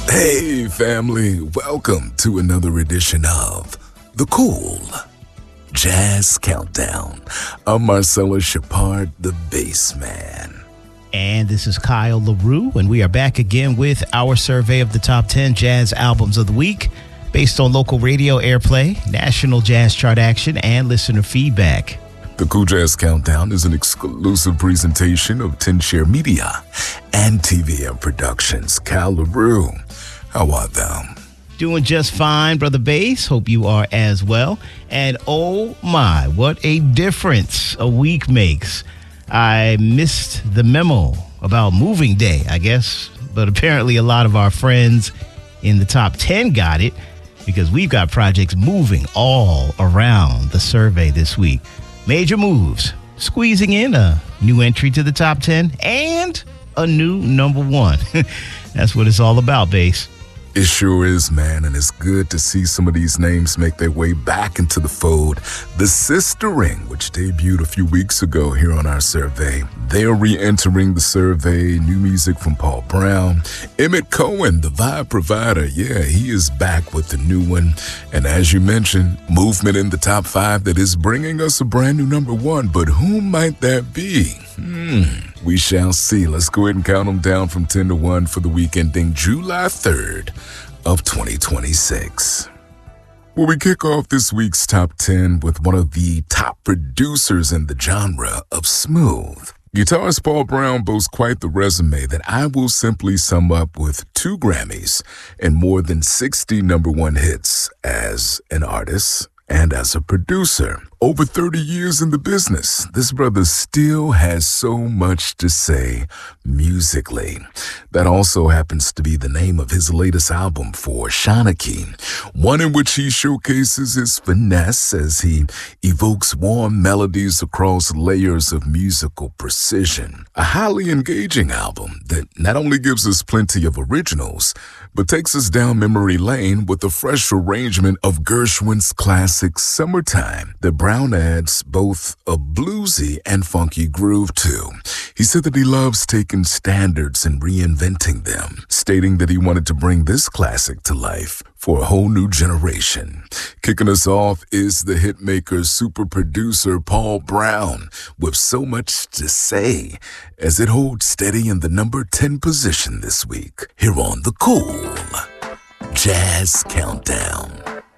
Hey, family, welcome to another edition of The Cool Jazz Countdown. I'm Marcelo Shepard, the bass man. And this is Kyle LaRue, and we are back again with our survey of the top 10 jazz albums of the week based on local radio airplay, national jazz chart action, and listener feedback. The Cool Jazz Countdown is an exclusive presentation of 10 Share Media and TVM Productions. Kyle LaRue, how are thou? Doing just fine, Brother Bass. Hope you are as well. And oh my, what a difference a week makes. I missed the memo about moving day, I guess, but apparently a lot of our friends in the top 10 got it because we've got projects moving all around the survey this week. Major moves, squeezing in a new entry to the top 10 and a new number one. That's what it's all about, Bass. It sure is, man, and it's good to see some of these names make their way back into the fold. The Sister Ring, which debuted a few weeks ago here on our survey, they're re-entering the survey. New music from Paul Brown. Emmett Cohen, the Vibe Provider, yeah, he is back with the new one. And as you mentioned, movement in the top 5 that is bringing us a brand new number one. But who might that be? We shall see. Let's go ahead and count them down from 10 to 1 for the week ending July 3rd of 2026. Well, we kick off this week's top 10 with one of the top producers in the genre of smooth. Guitarist Paul Brown boasts quite the resume that I will simply sum up with 2 Grammys and more than 60 number one hits as an artist and as a producer. Over 30 years in the business, this brother still has so much to say musically. That also happens to be the name of his latest album for Shanachie, one in which he showcases his finesse as he evokes warm melodies across layers of musical precision. A highly engaging album that not only gives us plenty of originals, but takes us down memory lane with a fresh arrangement of Gershwin's classic Summertime that Brown adds both a bluesy and funky groove to. He said that he loves taking standards and reinventing them, stating that he wanted to bring this classic to life for a whole new generation. Kicking us off is the hitmaker super producer Paul Brown with so much to say as it holds steady in the number 10 position this week here on the Cool Jazz Countdown.